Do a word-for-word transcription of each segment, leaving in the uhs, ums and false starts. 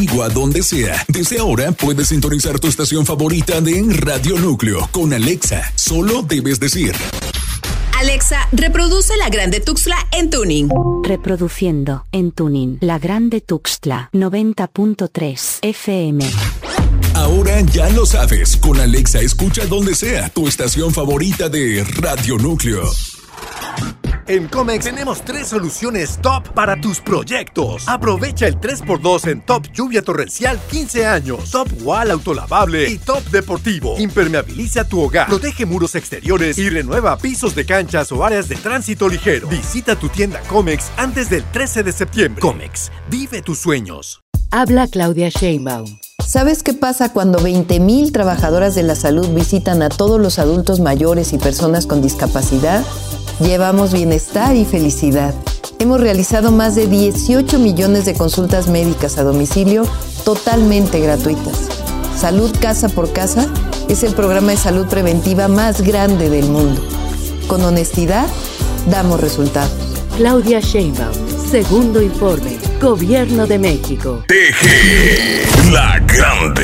a donde sea. Desde ahora puedes sintonizar tu estación favorita de Radio Núcleo con Alexa. Solo debes decir: Alexa, reproduce La Grande Tuxtla en tuning. Reproduciendo en tuning La Grande Tuxtla noventa punto tres F M. Ahora ya lo sabes. Con Alexa escucha donde sea tu estación favorita de Radio Núcleo. En Comex tenemos tres soluciones top para tus proyectos. Aprovecha el tres por dos en Top Lluvia Torrencial quince años, Top Wall Autolavable y Top Deportivo. Impermeabiliza tu hogar, protege muros exteriores y renueva pisos de canchas o áreas de tránsito ligero. Visita tu tienda Comex antes del trece de septiembre. Comex, vive tus sueños. Habla Claudia Sheinbaum. ¿Sabes qué pasa cuando veinte mil trabajadoras de la salud visitan a todos los adultos mayores y personas con discapacidad? Llevamos bienestar y felicidad. Hemos realizado más de dieciocho millones de consultas médicas a domicilio totalmente gratuitas. Salud Casa por Casa es el programa de salud preventiva más grande del mundo. Con honestidad, damos resultados. Claudia Sheinbaum, segundo informe, Gobierno de México. T G, La Grande.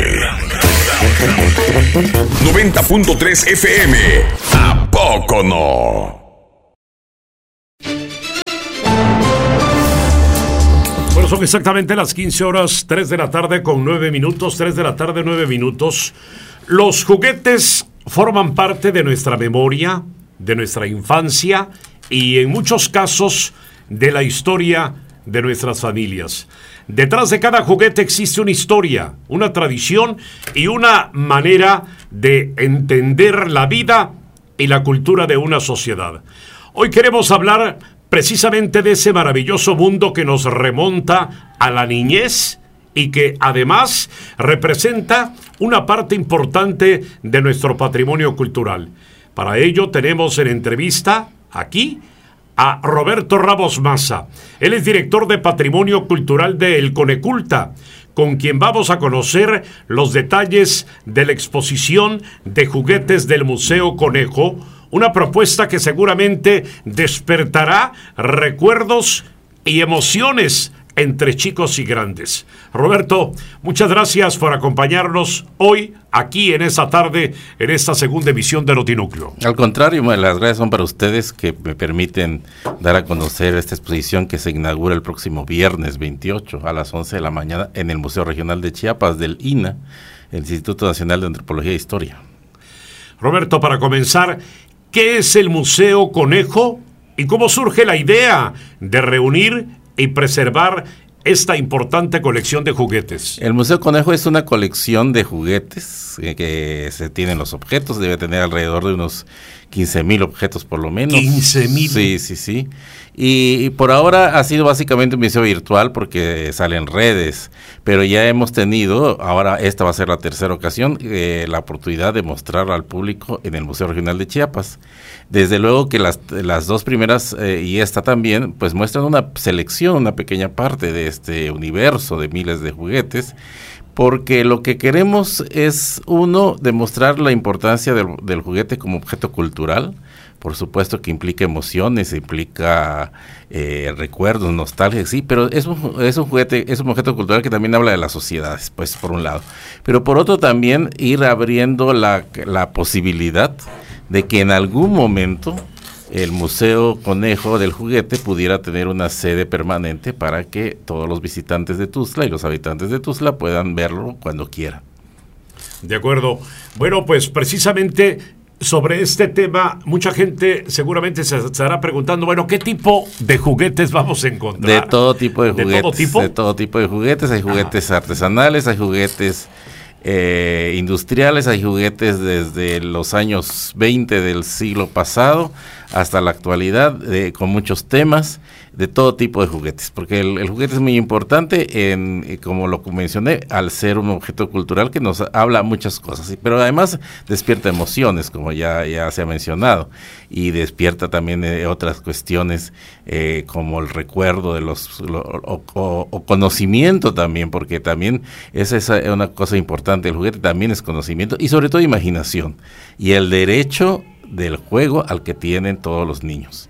noventa punto tres F M. ¿A poco no? Bueno, son exactamente las quince horas, tres de la tarde con nueve minutos, tres de la tarde, nueve minutos. Los juguetes forman parte de nuestra memoria, de nuestra infancia y en muchos casos de la historia de nuestras familias. Detrás de cada juguete existe una historia, una tradición y una manera de entender la vida y la cultura de una sociedad. Hoy queremos hablar precisamente de ese maravilloso mundo que nos remonta a la niñez y que además representa una parte importante de nuestro patrimonio cultural. Para ello tenemos en entrevista aquí a Roberto Ramos Maza. Él es director de Patrimonio Cultural de El Coneculta, con quien vamos a conocer los detalles de la exposición de juguetes del Museo Conejo, una propuesta que seguramente despertará recuerdos y emociones entre chicos y grandes. Roberto, muchas gracias por acompañarnos hoy, aquí en esta tarde, en esta segunda emisión de Notinúcleo. Al contrario, las gracias son para ustedes que me permiten dar a conocer esta exposición que se inaugura el próximo viernes veintiocho a las once de la mañana en el Museo Regional de Chiapas del I N A, el Instituto Nacional de Antropología e Historia. Roberto, para comenzar, ¿qué es el Museo Conejo y cómo surge la idea de reunir y preservar esta importante colección de juguetes? El Museo Conejo es una colección de juguetes eh, que se tienen los objetos, debe tener alrededor de unos quince mil objetos por lo menos. ¿quince mil? Sí, sí, sí. Y, y por ahora ha sido básicamente un museo virtual porque salen redes, pero ya hemos tenido, ahora esta va a ser la tercera ocasión, eh, la oportunidad de mostrar al público en el Museo Regional de Chiapas. Desde luego que las, las dos primeras eh, y esta también, pues muestran una selección, una pequeña parte de este universo de miles de juguetes, porque lo que queremos es, uno, demostrar la importancia del, del juguete como objeto cultural. Por supuesto que implica emociones, implica eh, recuerdos, nostalgia, sí, pero es un, es un juguete, es un objeto cultural que también habla de las sociedades, pues por un lado. Pero por otro también ir abriendo la, la posibilidad de que en algún momento el Museo Conejo del Juguete pudiera tener una sede permanente para que todos los visitantes de Tuxtla y los habitantes de Tuxtla puedan verlo cuando quieran. De acuerdo. Bueno, pues precisamente sobre este tema, mucha gente seguramente se estará preguntando, bueno, ¿qué tipo de juguetes vamos a encontrar? De todo tipo de juguetes. ¿De todo tipo? De todo tipo de juguetes. Hay juguetes Ajá. artesanales, hay juguetes eh, industriales, hay juguetes desde los años veinte del siglo pasado hasta la actualidad, eh, con muchos temas, de todo tipo de juguetes, porque el, el juguete es muy importante, en, eh, como lo mencioné, al ser un objeto cultural que nos habla muchas cosas, pero además despierta emociones, como ya, ya se ha mencionado, y despierta también eh, otras cuestiones, eh, como el recuerdo de los, lo, o, o, o conocimiento también, porque también esa es una cosa importante, el juguete también es conocimiento, y sobre todo imaginación, y el derecho del juego al que tienen todos los niños.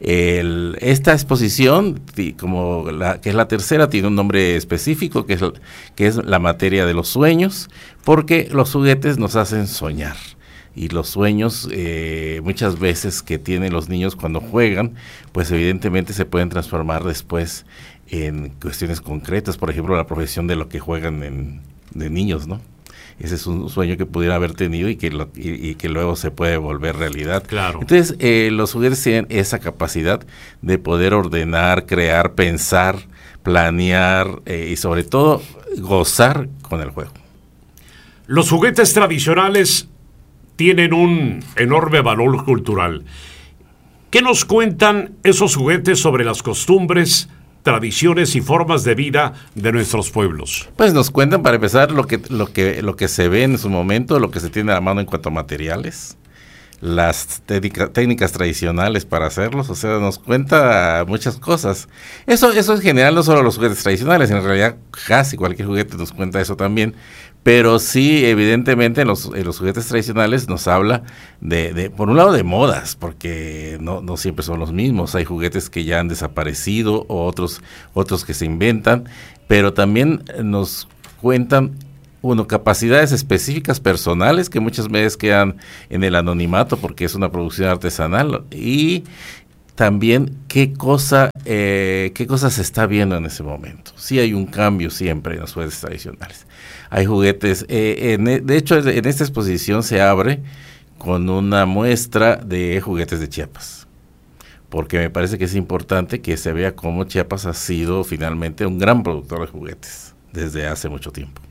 El, esta exposición, como la, que es la tercera, tiene un nombre específico, que es, que es la materia de los sueños, porque los juguetes nos hacen soñar. Y los sueños eh, muchas veces que tienen los niños cuando juegan, pues evidentemente se pueden transformar después en cuestiones concretas, por ejemplo la profesión de lo que juegan en, de niños, ¿no? Ese es un sueño que pudiera haber tenido y que, lo, y, y que luego se puede volver realidad. Claro. Entonces, eh, los juguetes tienen esa capacidad de poder ordenar, crear, pensar, planear eh, y sobre todo gozar con el juego. Los juguetes tradicionales tienen un enorme valor cultural. ¿Qué nos cuentan esos juguetes sobre las costumbres, tradiciones y formas de vida de nuestros pueblos? Pues nos cuentan, para empezar, lo que lo que lo que se ve en su momento, lo que se tiene a la mano en cuanto a materiales, las técnica, técnicas tradicionales para hacerlos, o sea, nos cuenta muchas cosas. Eso eso en general, no solo los juguetes tradicionales, en realidad casi cualquier juguete nos cuenta eso también. Pero sí, evidentemente en los, en los juguetes tradicionales nos habla de, de, por un lado, de modas, porque no, no siempre son los mismos. Hay juguetes que ya han desaparecido o otros, otros que se inventan, pero también nos cuentan, uno, capacidades específicas personales que muchas veces quedan en el anonimato porque es una producción artesanal, y también qué cosa, eh, qué cosa se está viendo en ese momento. Sí hay un cambio siempre en los juguetes tradicionales. Hay juguetes, eh, en, de hecho en esta exposición se abre con una muestra de juguetes de Chiapas, porque me parece que es importante que se vea cómo Chiapas ha sido finalmente un gran productor de juguetes desde hace mucho tiempo.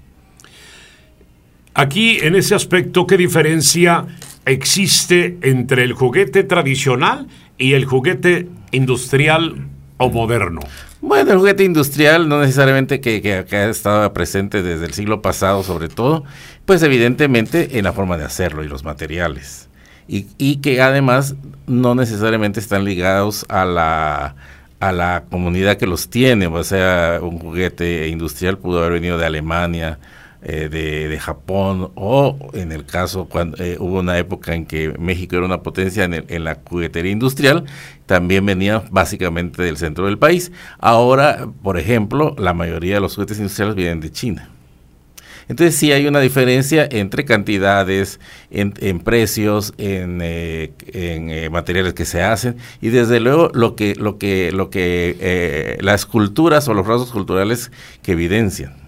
Aquí, en ese aspecto, ¿qué diferencia existe entre el juguete tradicional y el juguete industrial o moderno? Bueno, el juguete industrial no necesariamente que, que, que ha estado presente desde el siglo pasado, sobre todo, pues evidentemente en la forma de hacerlo y los materiales, y, y que además no necesariamente están ligados a la a la comunidad que los tiene. O sea, un juguete industrial pudo haber venido de Alemania, eh, de, de Japón, o en el caso cuando eh, hubo una época en que México era una potencia en, el, en la juguetería industrial, también venía básicamente del centro del país. Ahora, por ejemplo, la mayoría de los juguetes industriales vienen de China. Entonces sí hay una diferencia entre cantidades, en, en precios, en, eh, en eh, materiales que se hacen, y desde luego lo que lo que lo que eh, las culturas o los rasgos culturales que evidencian.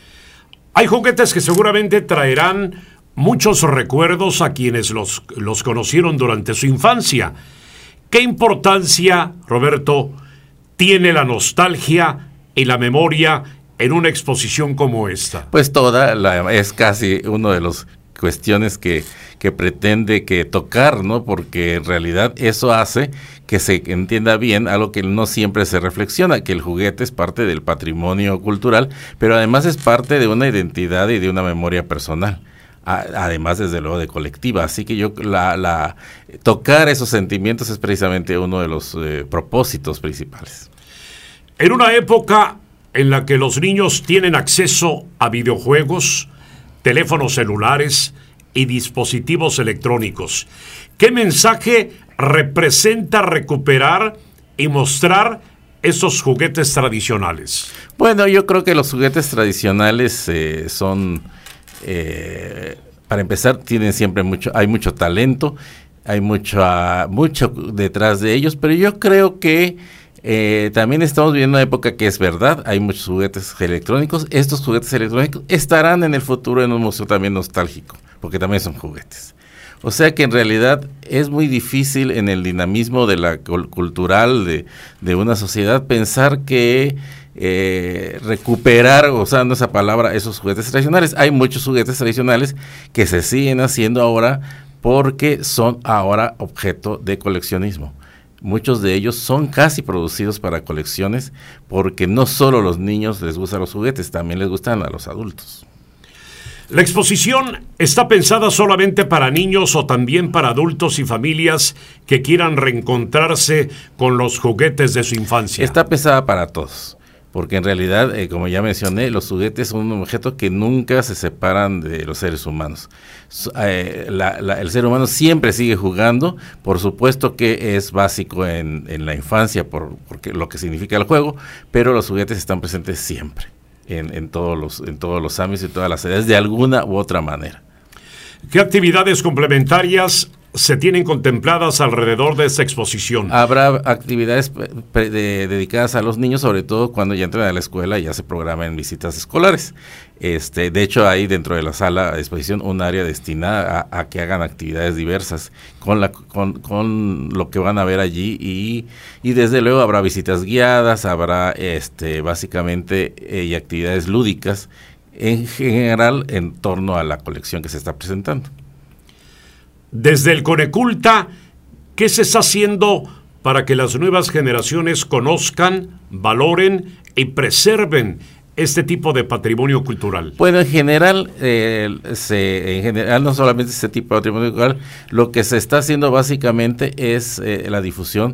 Hay juguetes que seguramente traerán muchos recuerdos a quienes los, los conocieron durante su infancia. ¿Qué importancia, Roberto, tiene la nostalgia y la memoria en una exposición como esta? Pues toda, la, es casi uno de los cuestiones que, que pretende que tocar, ¿no? Porque en realidad eso hace que se entienda bien algo que no siempre se reflexiona, que el juguete es parte del patrimonio cultural, pero además es parte de una identidad y de una memoria personal, a, además desde luego de colectiva. Así que yo la, la tocar esos sentimientos es precisamente uno de los eh, propósitos principales. En una época en la que los niños tienen acceso a videojuegos, teléfonos celulares y dispositivos electrónicos, ¿qué mensaje representa recuperar y mostrar esos juguetes tradicionales? Bueno, yo creo que los juguetes tradicionales eh, son, eh, para empezar, tienen siempre mucho, hay mucho talento, hay mucho, uh, mucho detrás de ellos, pero yo creo que Eh, también estamos viviendo una época que es verdad, hay muchos juguetes electrónicos. Estos juguetes electrónicos estarán en el futuro en un museo también nostálgico, porque también son juguetes. O sea que en realidad es muy difícil en el dinamismo de la cultural de, de una sociedad pensar que eh, recuperar, usando esa palabra, esos juguetes tradicionales. Hay muchos juguetes tradicionales que se siguen haciendo ahora porque son ahora objeto de coleccionismo. Muchos de ellos son casi producidos para colecciones, porque no solo a los niños les gustan los juguetes, también les gustan a los adultos. ¿La exposición está pensada solamente para niños o también para adultos y familias que quieran reencontrarse con los juguetes de su infancia? Está pensada para todos, porque en realidad, eh, como ya mencioné, los juguetes son un objeto que nunca se separan de los seres humanos. Eh, la, la, el ser humano siempre sigue jugando, por supuesto que es básico en, en la infancia, por porque lo que significa el juego, pero los juguetes están presentes siempre, en, en, todos los, en todos los ámbitos y todas las edades, de alguna u otra manera. ¿Qué actividades complementarias se tienen contempladas alrededor de esta exposición? Habrá actividades pre- de, dedicadas a los niños, sobre todo cuando ya entran a la escuela y ya se programan visitas escolares. Este, de hecho, hay dentro de la sala de exposición un área destinada a, a que hagan actividades diversas con, la, con, con lo que van a ver allí y, y desde luego habrá visitas guiadas, habrá este, básicamente eh, y actividades lúdicas en general en torno a la colección que se está presentando. Desde el Coneculta, ¿qué se está haciendo para que las nuevas generaciones conozcan, valoren y preserven este tipo de patrimonio cultural? Bueno, en general, eh, se, en general no solamente este tipo de patrimonio cultural, lo que se está haciendo básicamente es eh, la difusión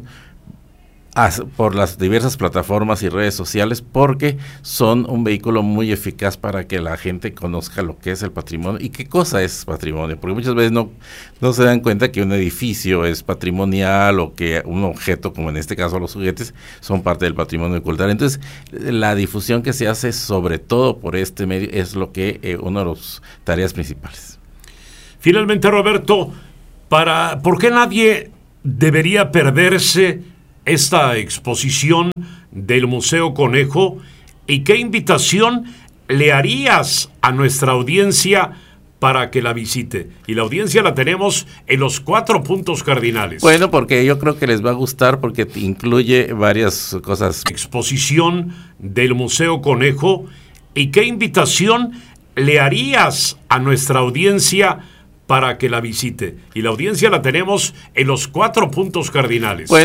por las diversas plataformas y redes sociales, porque son un vehículo muy eficaz para que la gente conozca lo que es el patrimonio y qué cosa es patrimonio, porque muchas veces no, no se dan cuenta que un edificio es patrimonial o que un objeto, como en este caso los juguetes, son parte del patrimonio cultural. Entonces, la difusión que se hace sobre todo por este medio es lo que eh, una de las tareas principales. Finalmente, Roberto, para ¿por qué nadie debería perderse esta exposición del Museo Conejo y qué invitación le harías a nuestra audiencia para que la visite? Y la audiencia la tenemos en los cuatro puntos cardinales. Bueno, porque yo creo que les va a gustar porque incluye varias cosas. Exposición del Museo Conejo y qué invitación le harías a nuestra audiencia para que la visite. Y la audiencia la tenemos en los cuatro puntos cardinales. Bueno,